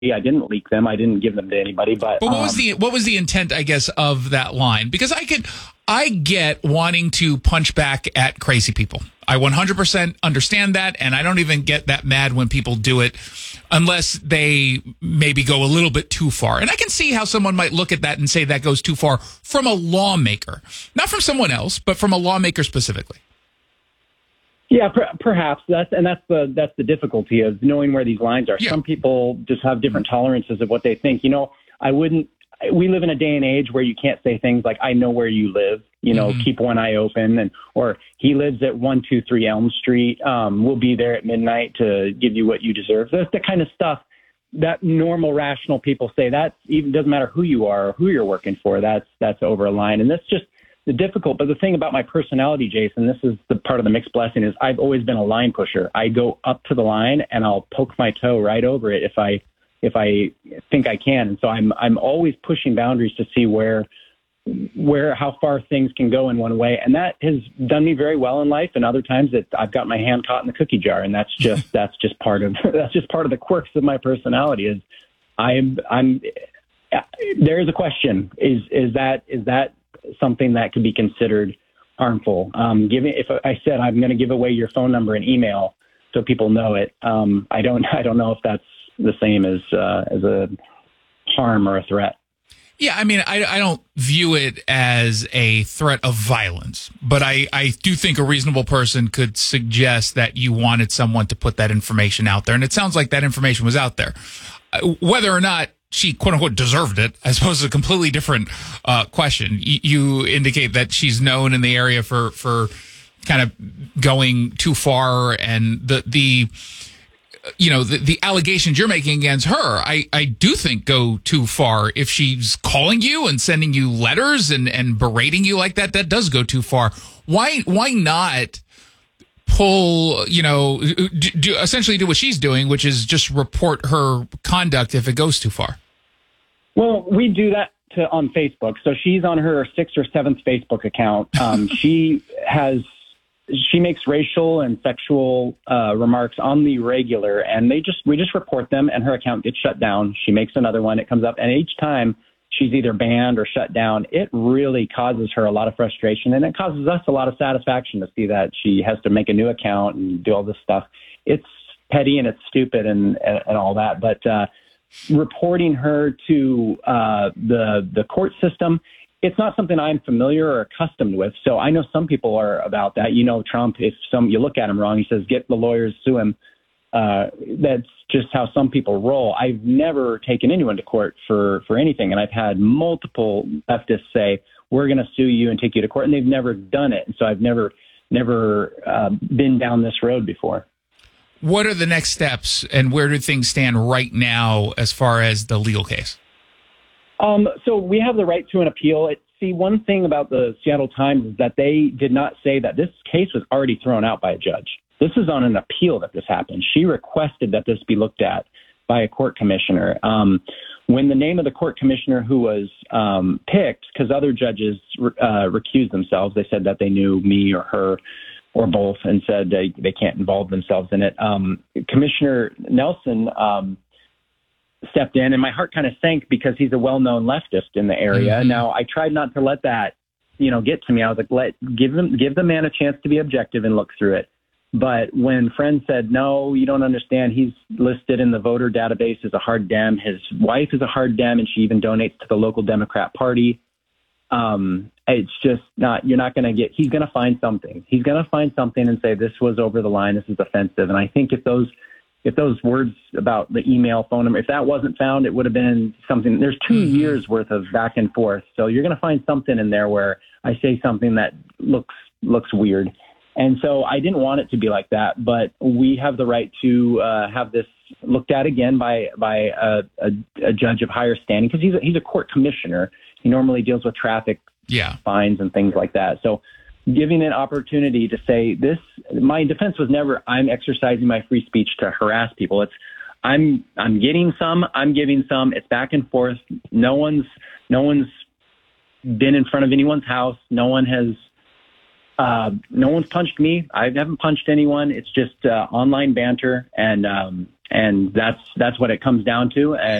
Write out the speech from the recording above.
I didn't leak them. I didn't give them to anybody. But what was the intent, I guess, of that line? Because I get wanting to punch back at crazy people. I 100% understand that, and I don't even get that mad when people do it unless they maybe go a little bit too far. And I can see how someone might look at that and say that goes too far from a lawmaker. Not from someone else, but from a lawmaker specifically. Yeah, perhaps that's the difficulty of knowing where these lines are. Yeah. Some people just have different tolerances of what they think. We live in a day and age where you can't say things like, I know where you live, keep one eye open, or he lives at 123 Elm Street. We'll be there at midnight to give you what you deserve. That's the kind of stuff that normal, rational people say. That even doesn't matter who you are or who you're working for. That's over a line. And that's just the difficult. But the thing about my personality, Jason, this is the part of the mixed blessing, is I've always been a line pusher. I go up to the line and I'll poke my toe right over it if I think I can. And so I'm always pushing boundaries to see how far things can go in one way. And that has done me very well in life. And other times that I've got my hand caught in the cookie jar. And that's just part of the quirks of my personality is there is a question. Is that something that could be considered harmful? If I said, I'm going to give away your phone number and email so people know it. I don't know if that's the same as a harm or a threat. Yeah, I mean, I don't view it as a threat of violence, but I do think a reasonable person could suggest that you wanted someone to put that information out there. And it sounds like that information was out there. Whether or not she, quote unquote, deserved it, I suppose is a completely different question. You indicate that she's known in the area for kind of going too far, and the allegations you're making against her, I do think go too far. If she's calling you and sending you letters and berating you like that does go too far. Why not pull, essentially do what she's doing, which is just report her conduct if it goes too far? Well, we do that on Facebook. So she's on her 6th or 7th Facebook account. She makes racial and sexual remarks on the regular, and we just report them, and her account gets shut down. She makes another one, it comes up, and each time she's either banned or shut down. It really causes her a lot of frustration, and it causes us a lot of satisfaction to see that she has to make a new account and do all this stuff. It's petty and it's stupid and all that, but reporting her to the court system, it's not something I'm familiar or accustomed with. So I know some people are about that. Trump, if you look at him wrong, he says, get the lawyers, sue him. That's just how some people roll. I've never taken anyone to court for anything. And I've had multiple leftists say, we're going to sue you and take you to court. And they've never done it. And so I've never been down this road before. What are the next steps, and where do things stand right now as far as the legal case? So we have the right to an appeal. One thing about the Seattle Times is that they did not say that this case was already thrown out by a judge. This is on an appeal that this happened. She requested that this be looked at by a court commissioner. When the name of the court commissioner who was picked, because other judges recused themselves, they said that they knew me or her or both and said they can't involve themselves in it. Commissioner Nelson stepped in, and my heart kind of sank because he's a well-known leftist in the area. Mm-hmm. Now, I tried not to let that, get to me. I was like, give the man a chance to be objective and look through it. But when friends said, no, you don't understand, he's listed in the voter database as a hard Dem. His wife is a hard Dem, and she even donates to the local Democrat Party. It's just not, you're not going to get, he's going to find something. He's going to find something and say, this was over the line, this is offensive. And I think if those words about the email, phone number, if that wasn't found, it would have been something. There's 2 years worth of back and forth. So you're going to find something in there where I say something that looks weird. And so I didn't want it to be like that, but we have the right to have this looked at again by a judge of higher standing, because he's a court commissioner. He normally deals with traffic fines and things like that. So giving an opportunity to say this, my defense was never, I'm exercising my free speech to harass people. It's, I'm getting some, I'm giving some. It's back and forth. No one's been in front of anyone's house. No one's punched me. I haven't punched anyone. It's just online banter. And And that's what it comes down to. And